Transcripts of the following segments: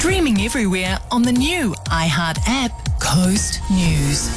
Streaming everywhere on the new iHeart app, Coast News.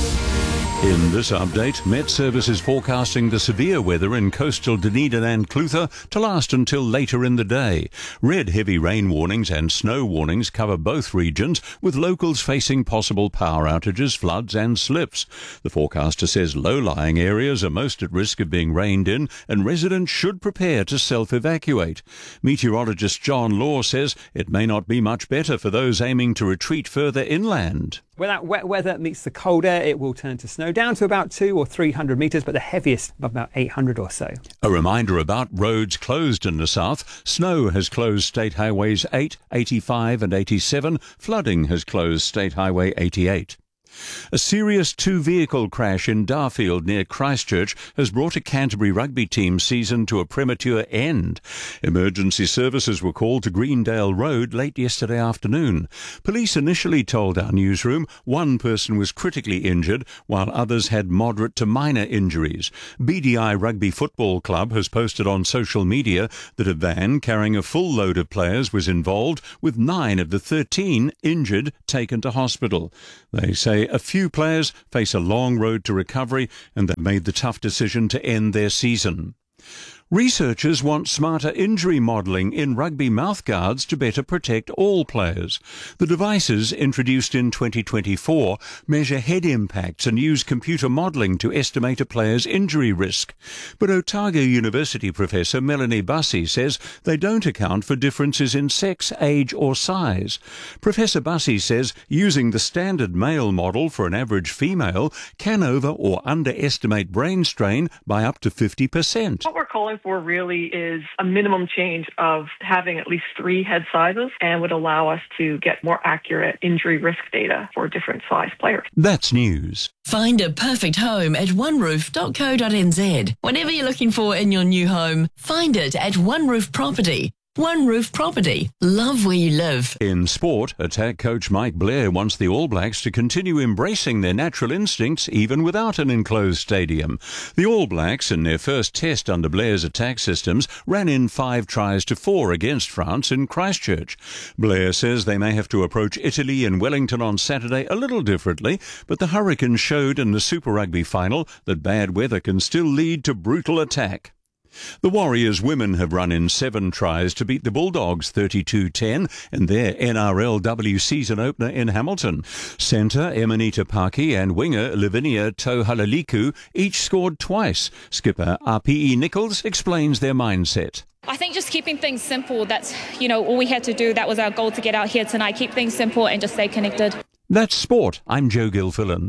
In this update, Met Service is forecasting the severe weather in coastal Dunedin and Clutha to last until later in the day. Red heavy rain warnings and snow warnings cover both regions, with locals facing possible power outages, floods and slips. The forecaster says low-lying areas are most at risk of being rained in, and residents should prepare to self-evacuate. Meteorologist John Law says it may not be much better for those aiming to retreat further inland. When that wet weather meets the cold air, it will turn to snow down to about 200 or 300 metres, but the heaviest about 800 or so. A reminder about roads closed in the south. Snow has closed State Highways 8, 85 and 87. Flooding has closed State Highway 88. A serious two-vehicle crash in Darfield near Christchurch has brought a Canterbury rugby team season to a premature end. Emergency services were called to Greendale Road late yesterday afternoon. Police initially told our newsroom one person was critically injured, while others had moderate to minor injuries. BDI Rugby Football Club has posted on social media that a van carrying a full load of players was involved, with 9 of the 13 injured taken to hospital. They say a few players face a long road to recovery and they've made the tough decision to end their season. Researchers want smarter injury modelling in rugby mouthguards to better protect all players. The devices, introduced in 2024, measure head impacts and use computer modelling to estimate a player's injury risk. But Otago University professor Melanie Bussey says they don't account for differences in sex, age or size. Professor Bussey says using the standard male model for an average female can over or underestimate brain strain by up to 50%. What we're calling for really is a minimum change of having at least 3 head sizes, and would allow us to get more accurate injury risk data for different size players. That's news. Find a perfect home at oneroof.co.nz. Whatever you're looking for in your new home, find it at One Roof Property. One Roof Property. Love where you live. In sport, attack coach Mike Blair wants the All Blacks to continue embracing their natural instincts even without an enclosed stadium. The All Blacks, in their first test under Blair's attack systems, ran in 5 tries to 4 against France in Christchurch. Blair says they may have to approach Italy and Wellington on Saturday a little differently, but the Hurricanes showed in the Super Rugby final that bad weather can still lead to brutal attack. The Warriors women have run in 7 tries to beat the Bulldogs 32-10 in their NRLW season opener in Hamilton. Centre Emanita Paki and winger Lavinia Tohalaliku each scored twice. Skipper RPE Nichols explains their mindset. I think just keeping things simple, that's, all we had to do. That was our goal to get out here tonight. Keep things simple and just stay connected. That's sport. I'm Joe Gilfillan.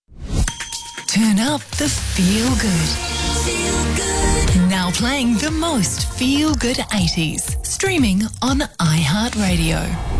Turn up the feel good. Now playing the most feel-good 80s. Streaming on iHeartRadio.